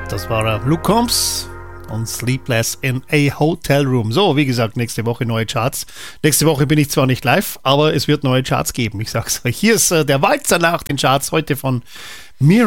Das war Luke Combs und Sleepless in a Hotel Room. So, wie gesagt, nächste Woche neue Charts. Nächste Woche bin ich zwar nicht live, aber es wird neue Charts geben. Ich sag's euch. Hier ist der Walzer nach den Charts heute von Mira.